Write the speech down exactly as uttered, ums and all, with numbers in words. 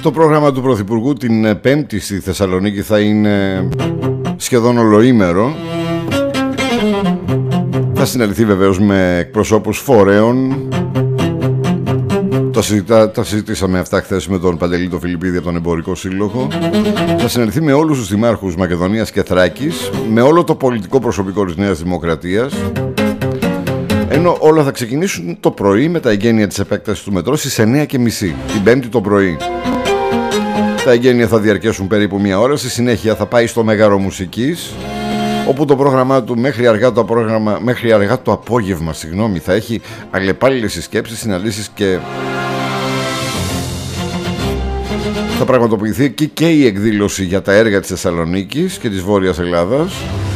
Το πρόγραμμα του Πρωθυπουργού την Πέμπτη στη Θεσσαλονίκη θα είναι σχεδόν ολοήμερο. Θα συναντηθεί βεβαίως με εκπροσώπους φορέων. Τα, συζητά, τα συζητήσαμε αυτά χθες με τον Παντελή τον Φιλιππίδη από τον Εμπορικό Σύλλογο. Θα συναντηθεί με όλους τους δημάρχους Μακεδονίας και Θράκης, με όλο το πολιτικό προσωπικό της Νέας Δημοκρατίας. Ενώ όλα θα ξεκινήσουν το πρωί με τα εγγένεια της επέκτασης του μετρό στις εννιά και μισή την Πέμπτη το πρωί. Τα εγγένεια θα διαρκέσουν περίπου μία ώρα. Στη συνέχεια θα πάει στο Μέγαρο Μουσικής, όπου το πρόγραμμά του μέχρι αργά το, πρόγραμμα, μέχρι αργά το απόγευμα συγγνώμη, θα έχει αλλεπάλληλες συσκέψεις, συναντήσεις και θα πραγματοποιηθεί εκεί και η εκδήλωση για τα έργα της Θεσσαλονίκης και της Βόρειας Ελλάδας.